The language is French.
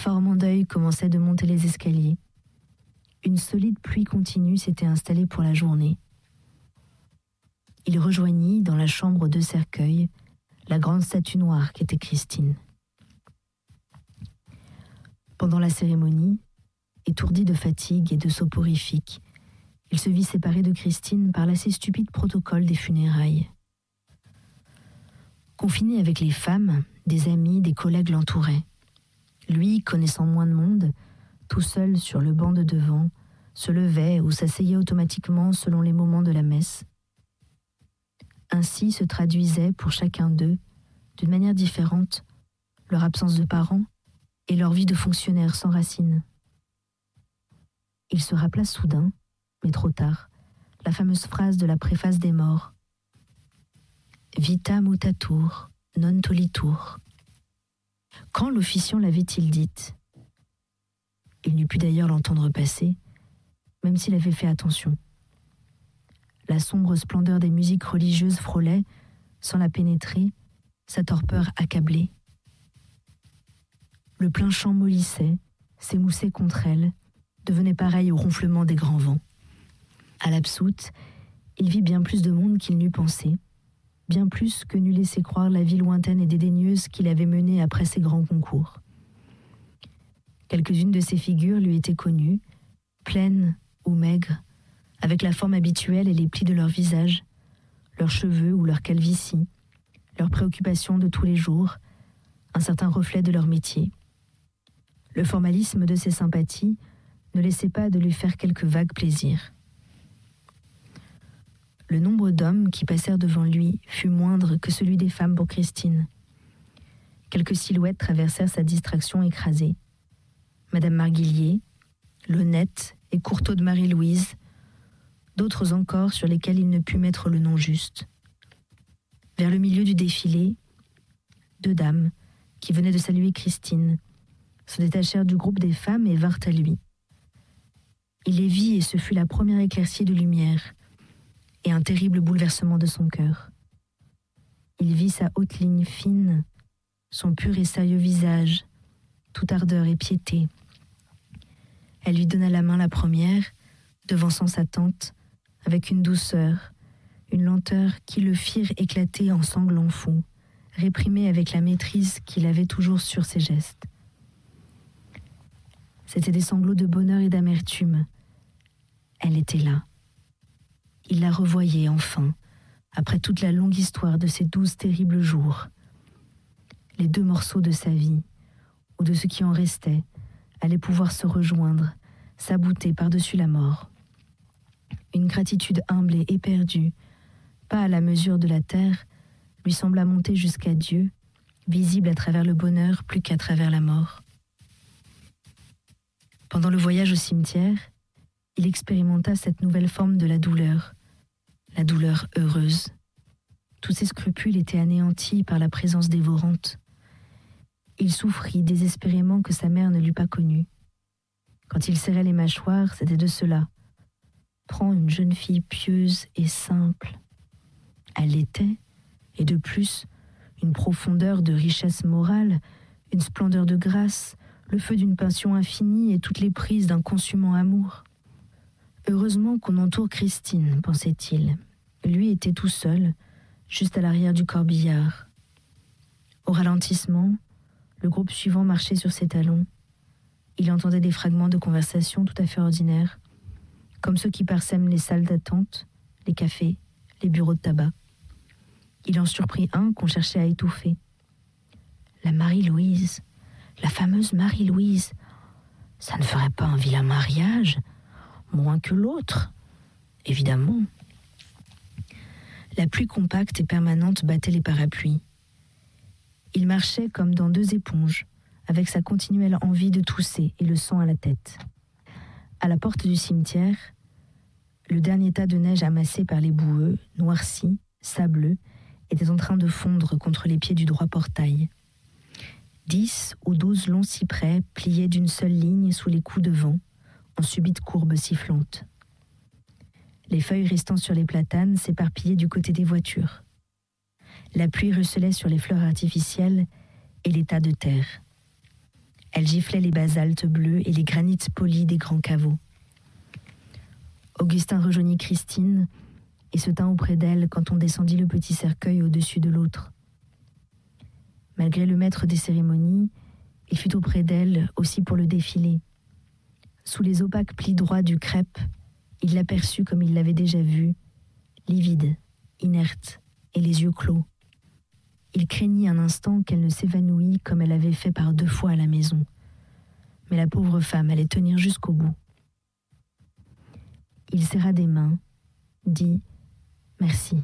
Fort Mandeuil commençait de monter les escaliers. Une solide pluie continue s'était installée pour la journée. Il rejoignit, dans la chambre de cercueil, la grande statue noire qu'était Christine. Pendant la cérémonie, étourdi de fatigue et de soporifique, il se vit séparé de Christine par l'assez stupide protocole des funérailles. Confiné avec les femmes, des amis, des collègues l'entouraient. Lui, connaissant moins de monde, tout seul sur le banc de devant, se levait ou s'asseyait automatiquement selon les moments de la messe. Ainsi se traduisait pour chacun d'eux, d'une manière différente, leur absence de parents et leur vie de fonctionnaire sans racines. Il se rappela soudain, mais trop tard, la fameuse phrase de la préface des morts. Vita mutatur, non tolitur. Quand l'officiant l'avait-il dite? Il n'eût pu d'ailleurs l'entendre passer, même s'il avait fait attention. La sombre splendeur des musiques religieuses frôlait, sans la pénétrer, sa torpeur accablée. Le plein champ mollissait, s'émoussait contre elle, devenait pareil au ronflement des grands vents. À l'absoute, il vit bien plus de monde qu'il n'eût pensé, bien plus que n'eût laissé croire la vie lointaine et dédaigneuse qu'il avait menée après ses grands concours. Quelques-unes de ces figures lui étaient connues, pleines ou maigres, avec la forme habituelle et les plis de leur visage, leurs cheveux ou leur calvitie, leurs préoccupations de tous les jours, un certain reflet de leur métier. Le formalisme de ses sympathies ne laissait pas de lui faire quelques vagues plaisirs. Le nombre d'hommes qui passèrent devant lui fut moindre que celui des femmes pour Christine. Quelques silhouettes traversèrent sa distraction écrasée. Madame Marguillier, l'honnête et courteau de Marie-Louise, d'autres encore sur lesquels il ne put mettre le nom juste. Vers le milieu du défilé, 2 dames, qui venaient de saluer Christine, se détachèrent du groupe des femmes et vinrent à lui. Il les vit et ce fut la première éclaircie de lumière et un terrible bouleversement de son cœur. Il vit sa haute ligne fine, son pur et sérieux visage, toute ardeur et piété. Elle lui donna la main la première, devançant sa tante, avec une douceur, une lenteur qui le firent éclater en sanglants fous, réprimés avec la maîtrise qu'il avait toujours sur ses gestes. C'étaient des sanglots de bonheur et d'amertume. Elle était là. Il la revoyait enfin, après toute la longue histoire de ces 12 terribles jours. Les 2 morceaux de sa vie, ou de ce qui en restait, allaient pouvoir se rejoindre, s'abouter par-dessus la mort. Une gratitude humble et éperdue, pas à la mesure de la terre, lui sembla monter jusqu'à Dieu, visible à travers le bonheur plus qu'à travers la mort. Pendant le voyage au cimetière, il expérimenta cette nouvelle forme de la douleur heureuse. Tous ses scrupules étaient anéantis par la présence dévorante. Il souffrit désespérément que sa mère ne l'eût pas connu. Quand il serrait les mâchoires, c'était de cela. Prends une jeune fille pieuse et simple. Elle l'était, et de plus, une profondeur de richesse morale, une splendeur de grâce, le feu d'une passion infinie et toutes les prises d'un consumant amour. Heureusement qu'on entoure Christine, pensait-il. Lui était tout seul, juste à l'arrière du corbillard. Au ralentissement, le groupe suivant marchait sur ses talons. Il entendait des fragments de conversation tout à fait ordinaires, comme ceux qui parsèment les salles d'attente, les cafés, les bureaux de tabac. Il en surprit un qu'on cherchait à étouffer. La Marie-Louise, la fameuse Marie-Louise, ça ne ferait pas un vilain mariage, moins que l'autre, évidemment. La pluie compacte et permanente battait les parapluies. Il marchait comme dans 2 éponges, avec sa continuelle envie de tousser et le sang à la tête. À la porte du cimetière, le dernier tas de neige amassé par les boueux, noirci, sableux, était en train de fondre contre les pieds du droit portail. 10 ou 12 longs cyprès pliaient d'une seule ligne sous les coups de vent, en subite courbe sifflante. Les feuilles restant sur les platanes s'éparpillaient du côté des voitures. La pluie ruisselait sur les fleurs artificielles et les tas de terre. Elle giflait les basaltes bleus et les granites polis des grands caveaux. Augustin rejoignit Christine et se tint auprès d'elle quand on descendit le petit cercueil au-dessus de l'autre. Malgré le maître des cérémonies, il fut auprès d'elle aussi pour le défilé. Sous les opaques plis droits du crêpe, il l'aperçut comme il l'avait déjà vue, livide, inerte et les yeux clos. Il craignit un instant qu'elle ne s'évanouît comme elle avait fait par 2 fois à la maison. Mais la pauvre femme allait tenir jusqu'au bout. Il serra des mains, dit « Merci »